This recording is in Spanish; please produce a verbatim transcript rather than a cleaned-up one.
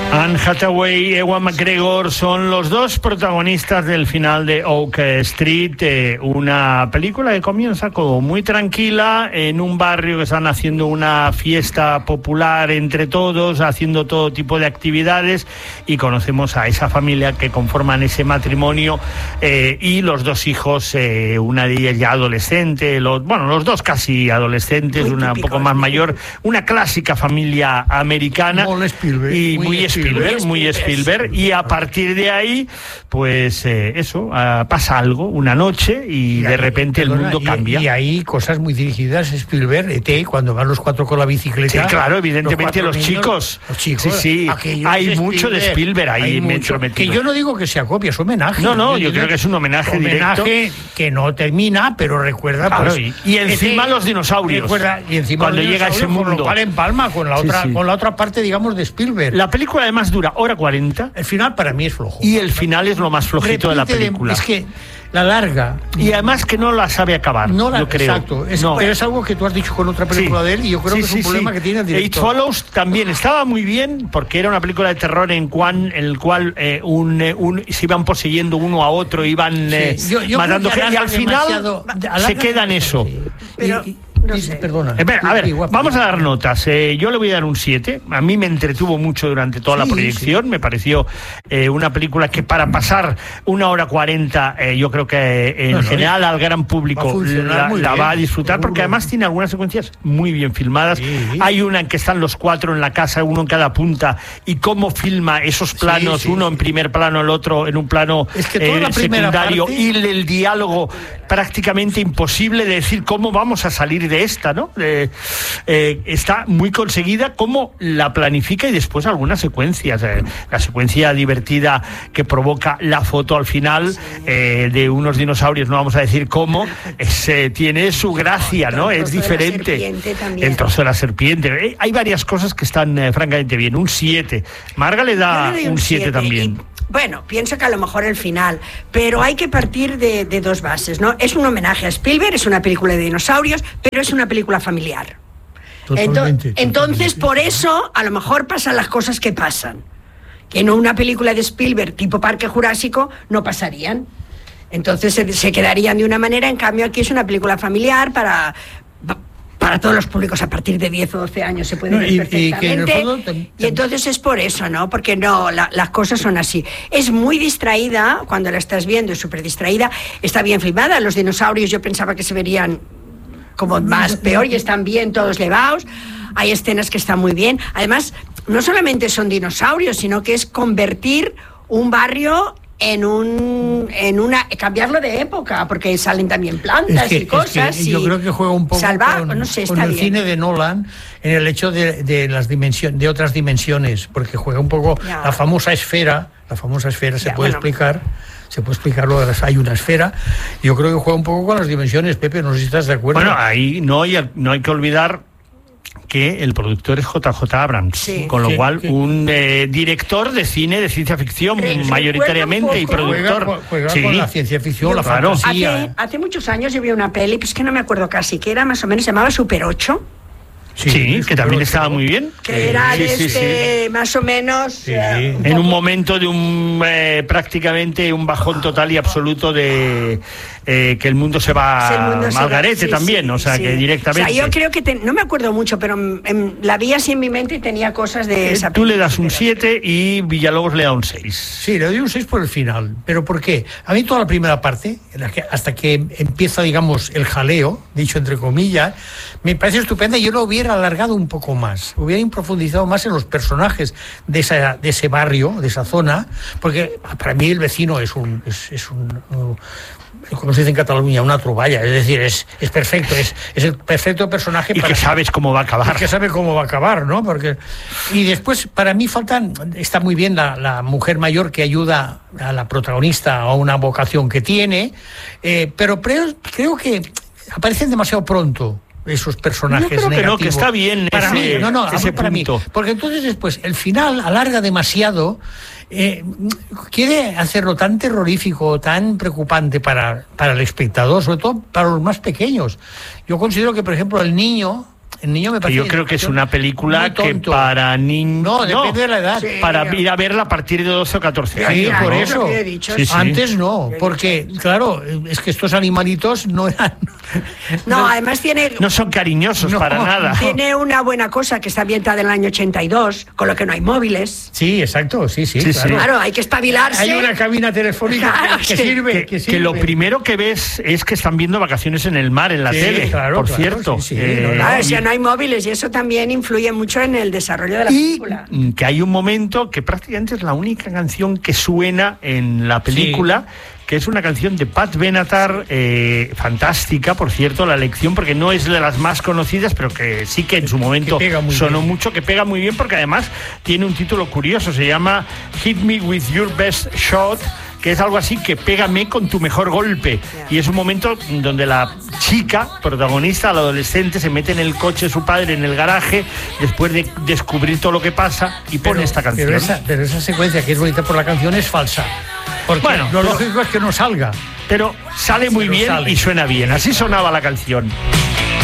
Anne Hathaway y Ewan McGregor son los dos protagonistas del final de Oak Street, eh, una película que comienza como muy tranquila en un barrio que están haciendo una fiesta popular entre todos, haciendo todo tipo de actividades, y conocemos a esa familia que conforman ese matrimonio eh, y los dos hijos, eh, una de ellas ya adolescente, los, bueno, los dos casi adolescentes, muy una un poco más mayor, una clásica familia americana muy Spielberg, y muy, muy Spielberg, Spielberg, muy Spielberg, y a partir de ahí, pues eh, eso, uh, pasa algo, una noche, y, y de ahí, repente perdona, el mundo y, cambia. Y hay cosas muy dirigidas, Spielberg, E T, cuando van los cuatro con la bicicleta. Sí, claro, evidentemente los, los niños, chicos. Los chicos. Sí, sí, hay mucho de Spielberg ahí mucho, que yo no digo que sea copia, es homenaje. No, no, yo, yo creo que es un homenaje homenaje directo. que no termina, pero recuerda, claro, pues, y, y encima E T, los dinosaurios. Recuerda, y encima cuando llega ese mundo. Con lo cual empalma con la otra, sí, sí. con la otra parte, digamos, de Spielberg. La película además dura hora cuarenta. El final para mí es flojo. Y el final es lo más flojito Repite de la película. De, es que la larga. Y además que no la sabe acabar, no la, yo creo. Exacto. Es, no. Pero es algo que tú has dicho con otra película sí. de él, y yo creo sí, que es un sí, problema sí. que tiene el director. It Follows también estaba muy bien, porque era una película de terror en, cuan, en el cual eh, un, eh, un, se iban poseyendo uno a otro, iban eh, sí. yo, yo matando gente, y al final se queda en eso. Sí. Pero... Y, y, No sé. Perdona. Espera, a ver, vamos a dar notas. Eh, yo le voy a dar un siete. A mí me entretuvo mucho durante toda sí, la proyección. Sí. Me pareció eh, una película que para pasar una hora cuarenta, eh, yo creo que eh, en no, general no, al gran público va la, la va a disfrutar, seguro. Porque además tiene algunas secuencias muy bien filmadas. Sí. Hay una en que están los cuatro en la casa, uno en cada punta, y cómo filma esos planos, sí, sí, uno sí. en primer plano, el otro en un plano es que toda eh, la secundario, parte... y el, el diálogo prácticamente imposible de decir cómo vamos a salir de esta, ¿no? Eh, eh, está muy conseguida cómo la planifica, y después algunas secuencias, eh, la secuencia divertida que provoca la foto al final eh, de unos dinosaurios, no vamos a decir cómo, es, eh, tiene su gracia, ¿no? Es diferente. El trozo de la serpiente. Eh, hay varias cosas que están eh, francamente bien. Un siete. Marga le da un siete también. Y... Bueno, pienso que a lo mejor el final, pero hay que partir de, de dos bases, ¿no? Es un homenaje a Spielberg, es una película de dinosaurios, pero es una película familiar. Totalmente, Ento- entonces, totalmente. Por eso, a lo mejor pasan las cosas que pasan, que en una película de Spielberg tipo Parque Jurásico no pasarían. Entonces se, se quedarían de una manera, en cambio aquí es una película familiar para... para todos los públicos a partir de diez o doce años se puede no, ver y, perfectamente, y, fondo, tam, tam... y entonces es por eso, ¿no? Porque no, la, las cosas son así. Es muy distraída, cuando la estás viendo es súper distraída, está bien filmada, los dinosaurios yo pensaba que se verían como más peor, y están bien todos levados, hay escenas que están muy bien, además no solamente son dinosaurios, sino que es convertir un barrio en un en una cambiarlo de época, porque salen también plantas es que, y cosas. Es que yo y creo que juega un poco salvar, con, no sé, con el bien. Cine de Nolan en el hecho de, de las dimensiones, de otras dimensiones, porque juega un poco ya. la famosa esfera, la famosa esfera se ya, puede bueno. explicar. Se puede explicarlo, hay una esfera. Yo creo que juega un poco con las dimensiones, Pepe, no sé si estás de acuerdo. Bueno, ahí no hay, no hay que olvidar que el productor es J J Abrams, sí. con lo sí, cual sí. un eh, director de cine de ciencia ficción eh, mayoritariamente y productor. Juega, juega sí. con la ciencia ficción, yo, la claro. fantasía. Hace, hace muchos años yo vi una peli, pues que no me acuerdo casi, que era más o menos, se llamaba Super ocho. Sí, sí, que también estaba muy bien. Que era sí, sí, este, sí. más o menos... Sí. Eh, un en un momento de un eh, prácticamente un bajón total y absoluto de eh, que el mundo se va al garete sí, también, sí, o sea, sí. que directamente... O sea, yo creo que, te, no me acuerdo mucho, pero en, la vi así en mi mente y tenía cosas de eh, esa Tú le das un siete y Villalobos le da un seis. Sí, le doy un seis por el final. ¿Pero por qué? A mí toda la primera parte, hasta que empieza, digamos, el jaleo, dicho entre comillas, me parece estupenda, y yo lo hubiera alargado un poco más, hubiera profundizado más en los personajes de, esa, de ese barrio, de esa zona, porque para mí el vecino es un, es, es un, un como se dice en Cataluña, una troballa, es decir, es, es perfecto, es, es el perfecto personaje. Y para que sabes cómo va a acabar. Y que sabe cómo va a acabar, ¿no? Porque, y después, para mí faltan, está muy bien la, la mujer mayor que ayuda a la protagonista a una vocación que tiene, eh, pero creo, creo que aparecen demasiado pronto esos personajes yo creo negativos. Que no, que está bien para ese, mí, no, no, ese para punto. Mí, porque entonces después el final alarga demasiado, eh, quiere hacerlo tan terrorífico, tan preocupante para, para el espectador, sobre todo para los más pequeños. Yo considero que, por ejemplo, el niño El niño me parece yo creo que es una película que para niños... No, depende no, de la edad. Sí, para ir a verla a partir de doce o catorce años. Sí, por ¿no? eso. Dicho, sí, sí. Antes no, porque, claro, es que estos animalitos no eran... No, no además tiene... No son cariñosos no, para nada. Tiene una buena cosa, que está ambientada en el año ochenta y dos, con lo que no hay móviles. Sí, exacto, sí, sí. sí, claro. sí. claro, hay que espabilarse. Hay una cabina telefónica claro, que, que, sirve, que, que sirve. Que lo primero que ves es que están viendo Vacaciones en el Mar en la sí, tele, claro, por claro, cierto. Sí, sí, eh, no, claro, si no hay móviles y eso también influye mucho en el desarrollo de la y película. Que hay un momento que prácticamente es la única canción que suena en la película, sí. que es una canción de Pat Benatar, eh, fantástica, por cierto, la elección, porque no es de las más conocidas, pero que sí que en su momento sonó bien. mucho, que pega muy bien, porque además tiene un título curioso, se llama Hit Me With Your Best Shot, que es algo así que pégame con tu mejor golpe. Y es un momento donde la chica protagonista, la adolescente, se mete en el coche de su padre en el garaje después de descubrir todo lo que pasa y pone pero, esta canción. Pero esa, pero esa secuencia que es bonita por la canción es falsa. Porque bueno, lo lógico es que no salga. Pero sale muy pero bien sale. Y suena bien. Así sonaba la canción.